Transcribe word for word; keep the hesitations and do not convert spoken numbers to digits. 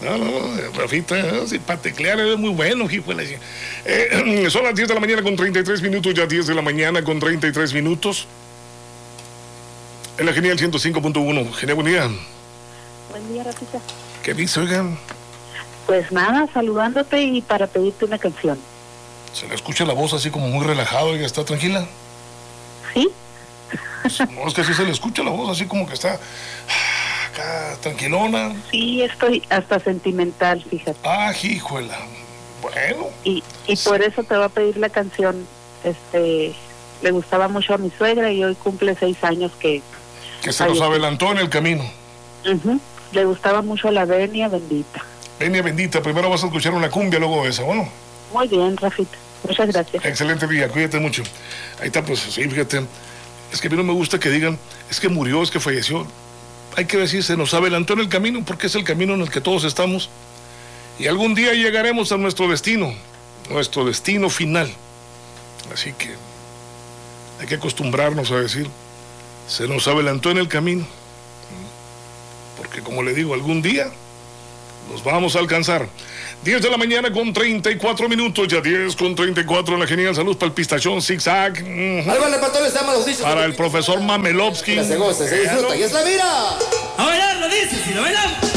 No, no, Rafita, no, si para teclear es muy bueno, hijo de la... eh, Son las diez de la mañana con treinta y tres minutos, ya diez de la mañana con treinta y tres minutos. En la Genial ciento cinco punto uno. Genial, buen día. Buen día, Rafita. ¿Qué dice, oigan? Pues nada, saludándote y para pedirte una canción. Se le escucha la voz así como muy relajada, oiga, ¿está tranquila? ¿Sí? No, es que así se le escucha la voz, así como que está acá, tranquilona. Sí, estoy hasta sentimental, fíjate. Ah, hijuela. Bueno. Y, y por sí. eso te voy a pedir la canción. Este, le gustaba mucho a mi suegra y hoy cumple seis años que... Que se nos adelantó en el camino. Uh-huh. Le gustaba mucho la Venia Bendita. Venia Bendita, primero vas a escuchar una cumbia, luego esa, bueno. Muy bien, Rafita. Muchas gracias. Excelente día, cuídate mucho. Ahí está, pues sí, fíjate. Es que a mí no me gusta que digan, es que murió, es que falleció. Hay que decir, se nos adelantó en el camino, porque es el camino en el que todos estamos. Y algún día llegaremos a nuestro destino, nuestro destino final. Así que hay que acostumbrarnos a decir, se nos adelantó en el camino. Porque como le digo, algún día nos vamos a alcanzar. diez de la mañana con treinta y cuatro minutos, ya diez con treinta y cuatro en la Genial. Salud para el pistachón zigzag. Uh-huh. Algo le faltó, les llama los dichos. Para el profesor Mamelovsky. Se goza, se disfruta y es la vida. A bailar lo dices y lo bailamos.